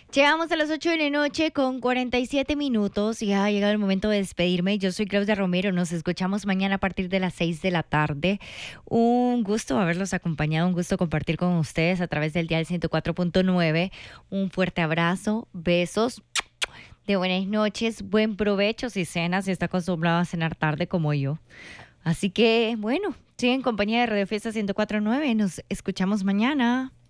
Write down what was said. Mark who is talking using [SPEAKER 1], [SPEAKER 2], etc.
[SPEAKER 1] Llegamos a las 8 de la noche con 47 minutos y ha llegado el momento de despedirme. Yo soy Claudia Romero. Nos escuchamos mañana a partir de las 6 de la tarde. Un gusto haberlos acompañado, un gusto compartir con ustedes a través del dial 104.9. Un fuerte abrazo, besos. De buenas noches, buen provecho si cenas, si está acostumbrado a cenar tarde como yo. Así que, bueno, sigue en compañía de Radio Fiesta 104.9. Nos escuchamos mañana.